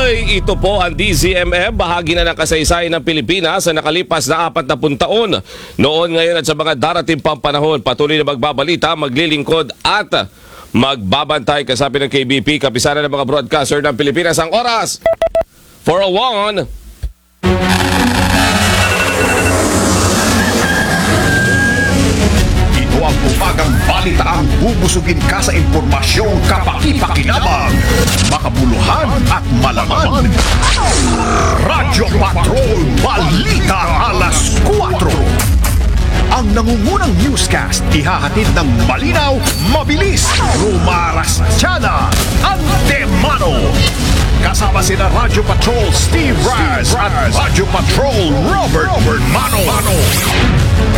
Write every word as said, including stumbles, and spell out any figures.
Tuloy-tuloy, ito po ang D Z M M, bahagi na ng kasaysayan ng Pilipinas sa nakalipas na apat na pung taon. Noon, ngayon at sa mga darating pang panahon, patuloy na magbabalita, maglilingkod at magbabantay. Kasabi ng K B P, kapisanan ng mga broadcaster ng Pilipinas. Ang oras, four oh one. Ito ang umagang balitaang bubusugin ka sa impormasyong kapaki-pakinabang, makabuluhan at malaman. Radyo Patrol Balita Alas kwatro. Ang nangungunang newscast ihahatid ng malinaw, mabilis, lumaras tiyana, antemano. Kasama sina Radyo Patrol Steve Raz at Radyo Patrol Robert Mano.